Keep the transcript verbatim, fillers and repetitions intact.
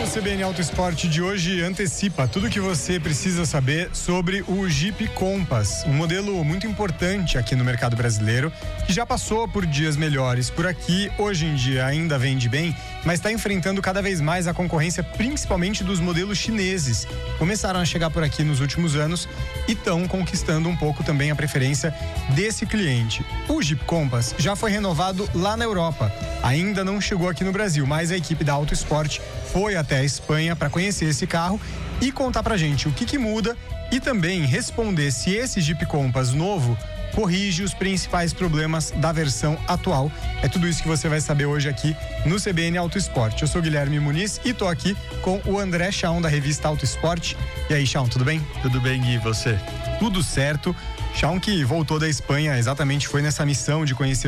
C B N Auto Esporte de hoje antecipa tudo o que você precisa saber sobre o Jeep Compass, um modelo muito importante aqui no mercado brasileiro, que já passou por dias melhores por aqui, hoje em dia ainda vende bem, mas está enfrentando cada vez mais a concorrência, principalmente dos modelos chineses. Começaram a chegar por aqui nos últimos anos e estão conquistando um pouco também a preferência desse cliente. O Jeep Compass já foi renovado lá na Europa, ainda não chegou aqui no Brasil, mas a equipe da Auto Esporte foi até a Espanha para conhecer esse carro e contar pra gente o que que muda e também responder se esse Jeep Compass novo corrige os principais problemas da versão atual. É tudo isso que você vai saber hoje aqui no C B N Auto Esporte. Eu sou Guilherme Muniz e tô aqui com o André Chaun, da revista Auto Esporte. E aí, Chaun, tudo bem? Tudo bem, Gui, e você? Tudo certo. Chaun, que voltou da Espanha, exatamente foi nessa missão de conhecer